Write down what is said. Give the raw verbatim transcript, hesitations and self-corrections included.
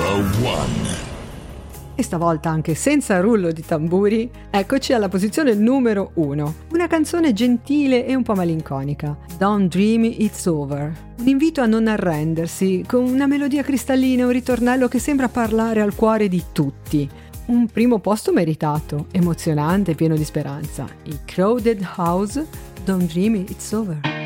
Number one. E stavolta anche senza rullo di tamburi, eccoci alla posizione numero uno. Una canzone gentile e un po' malinconica, Don't Dream It's Over. Un invito a non arrendersi, con una melodia cristallina e un ritornello che sembra parlare al cuore di tutti. Un primo posto meritato, emozionante e pieno di speranza. I Crowded House, Don't Dream It's Over.